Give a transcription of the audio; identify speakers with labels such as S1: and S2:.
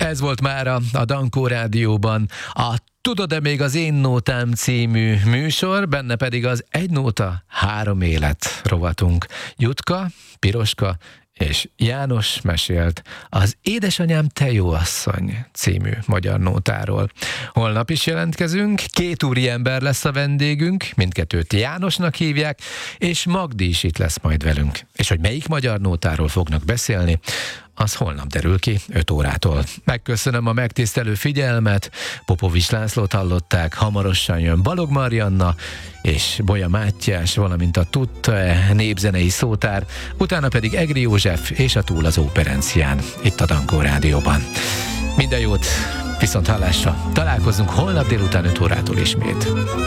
S1: Ez volt mára a Dankó Rádióban a Tudod-e még az én nótám című műsor, benne pedig az Egy nóta, három élet rovatunk. Jutka, Piroska és János mesélt az Édesanyám, te jó asszony című magyar nótáról. Holnap is jelentkezünk, két úriember lesz a vendégünk, mindkettőt Jánosnak hívják, és Magdi is itt lesz majd velünk. És hogy melyik magyar nótáról fognak beszélni, az holnap derül ki 5 órától. Megköszönöm a megtisztelő figyelmet, Popovics Lászlót hallották, hamarosan jön Balog Marianna és Bolya Mátyás, valamint a Tudta-e népzenei szótár, utána pedig Egri József és a Túl az Óperencián, itt a Dankó Rádióban. Minden jót, viszont hallásra, találkozunk holnap délután 5 órától ismét.